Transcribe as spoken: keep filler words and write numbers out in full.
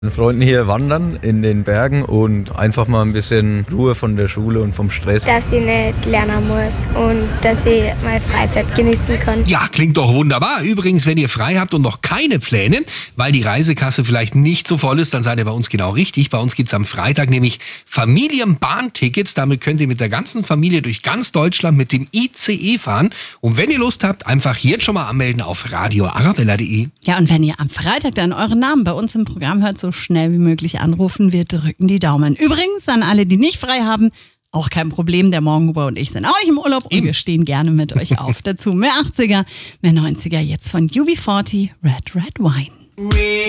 Mit Freunden hier wandern in den Bergen und einfach mal ein bisschen Ruhe von der Schule und vom Stress. Dass ich nicht lernen muss und dass ich meine Freizeit genießen kann. Ja, klingt doch wunderbar. Übrigens, wenn ihr frei habt und noch keine Pläne, weil die Reisekasse vielleicht nicht so voll ist, dann seid ihr bei uns genau richtig. Bei uns gibt's am Freitag nämlich Familienbahntickets. Damit könnt ihr mit der ganzen Familie durch ganz Deutschland mit dem I C E fahren. Und wenn ihr Lust habt, einfach jetzt schon mal anmelden auf radio arabella punkt de. Ja, und wenn ihr am Freitag dann euren Namen bei uns im Programm hört, so schnell wie möglich anrufen. Wir drücken die Daumen. Übrigens an alle, die nicht frei haben, auch kein Problem. Der Morgenhuber und ich sind auch nicht im Urlaub und wir stehen gerne mit euch auf. Dazu mehr achtziger, mehr neunziger, jetzt von U B vierzig, Red Red Wine.